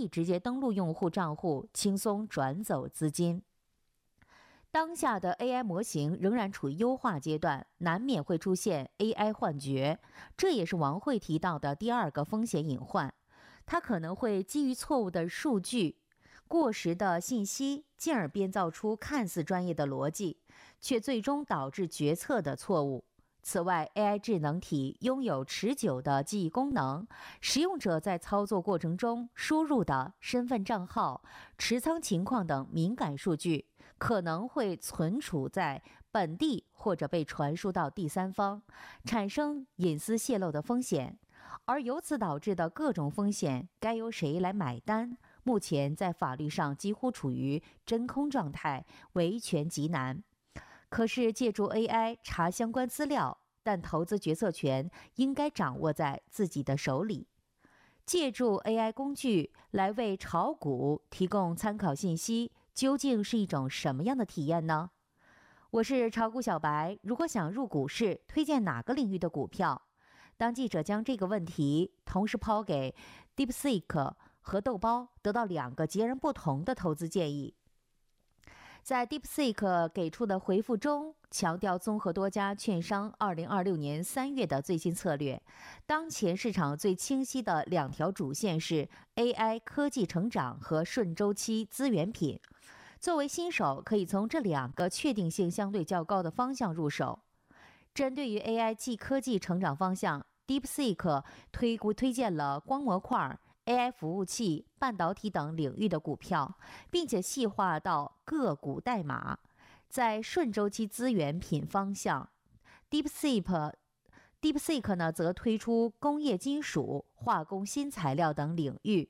以直接登录用户账户，轻松转走资金。当下的 AI 模型仍然处于优化阶段，难免会出现 AI 幻觉，这也是王慧提到的第二个风险隐患。它可能会基于错误的数据、过时的信息，进而编造出看似专业的逻辑，却最终导致决策的错误。此外 ，AI 智能体拥有持久的记忆功能，使用者在操作过程中输入的身份账号、持仓情况等敏感数据，可能会存储在本地或者被传输到第三方，产生隐私泄露的风险。而由此导致的各种风险，该由谁来买单？目前在法律上几乎处于真空状态，维权极难。可是借助 AI 查相关资料，但投资决策权应该掌握在自己的手里。借助 AI 工具来为炒股提供参考信息，究竟是一种什么样的体验呢？我是炒股小白，如果想入股市，推荐哪个领域的股票？当记者将这个问题同时抛给 DeepSeek 和豆包，得到2个截然不同的投资建议。在 DeepSeek 给出的回复中，强调综合多家券商2026年3月的最新策略。当前市场最清晰的2条主线是 AI 科技成长和顺周期资源品。作为新手，可以从这2个确定性相对较高的方向入手。针对于 AI 及科技成长方向， DeepSeek 推荐了光模块、AI 服务器、半导体等领域的股票，并且细化到个股代码。在顺周期资源品方向， DeepSeek 呢则推出工业金属、化工新材料等领域。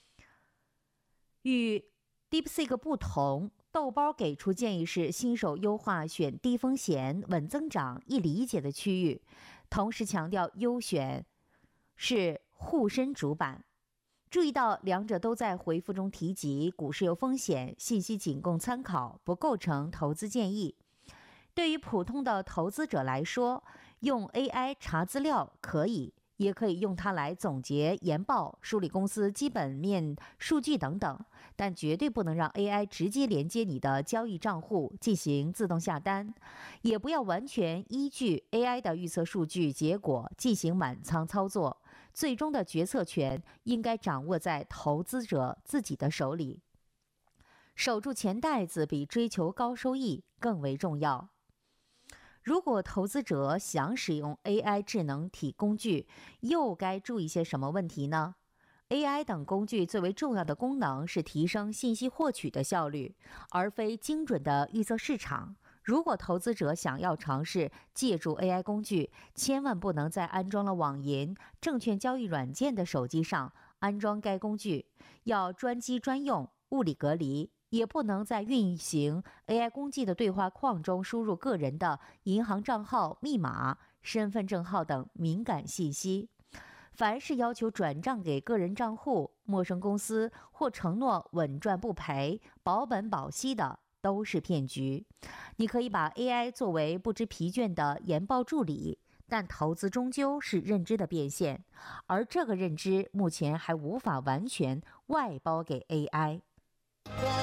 与 DeepSeek 不同，豆包给出建议是新手优化选低风险、稳增长、易理解的区域，同时强调优选是沪深主板。注意到2者都在回复中提及股市有风险，信息仅供参考，不构成投资建议。对于普通的投资者来说，用 AI 查资料可以，也可以用它来总结研报、梳理公司基本面数据等等，但绝对不能让 AI 直接连接你的交易账户进行自动下单，也不要完全依据 AI 的预测数据结果进行满仓操作。最终的决策权应该掌握在投资者自己的手里。守住钱袋子比追求高收益更为重要。如果投资者想使用 AI 智能体工具，又该注意些什么问题呢？ AI 等工具最为重要的功能是提升信息获取的效率，而非精准的预测市场。如果投资者想要尝试借助 AI 工具，千万不能在安装了网银、证券交易软件的手机上安装该工具，要专机专用，物理隔离，也不能在运行 AI 工具的对话框中输入个人的银行账号、密码、身份证号等敏感信息。凡是要求转账给个人账户、陌生公司或承诺稳赚不赔、保本保息的，都是骗局。你可以把 AI 作为不知疲倦的研报助理，但投资终究是认知的变现，而这个认知目前还无法完全外包给 AI。